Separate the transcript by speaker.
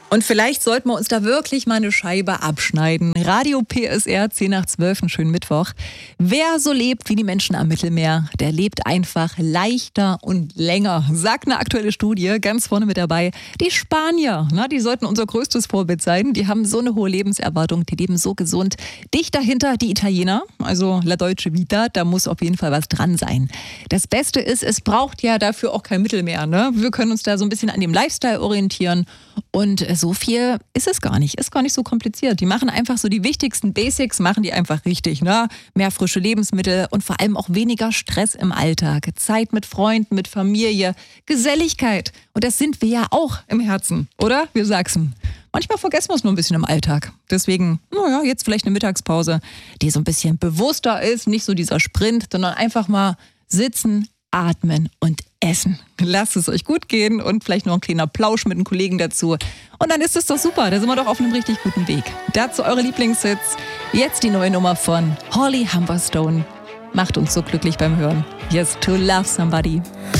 Speaker 1: Und vielleicht sollten wir uns da wirklich mal eine Scheibe abschneiden. Radio PSR, 10 nach 12, einen schönen Mittwoch. Wer so lebt wie die Menschen am Mittelmeer, der lebt einfach leichter und länger, sagt eine aktuelle Studie, ganz vorne mit dabei. Die Spanier, die sollten unser größtes Vorbild sein. Die haben so eine hohe Lebenserwartung, die leben so gesund. Dicht dahinter die Italiener, also La Dolce Vita, da muss auf jeden Fall was dran sein. Das Beste ist, es braucht ja dafür auch kein Mittelmeer. Wir können uns da so ein bisschen an dem Lifestyle orientieren. Und so viel ist es gar nicht. Ist gar nicht so kompliziert. Die machen einfach so die wichtigsten Basics, machen die einfach richtig. Mehr frische Lebensmittel und vor allem auch weniger Stress im Alltag. Zeit mit Freunden, mit Familie, Geselligkeit. Und das sind wir ja auch im Herzen, oder? Wir Sachsen. Manchmal vergessen wir es nur ein bisschen im Alltag. Deswegen, jetzt vielleicht eine Mittagspause, die so ein bisschen bewusster ist. Nicht so dieser Sprint, sondern einfach mal sitzen, atmen und essen. Lasst es euch gut gehen und vielleicht noch ein kleiner Plausch mit den Kollegen dazu. Und dann ist es doch super, da sind wir doch auf einem richtig guten Weg. Dazu eure Lieblingshits. Jetzt die neue Nummer von Holly Humberstone. Macht uns so glücklich beim Hören. Yes, to love somebody.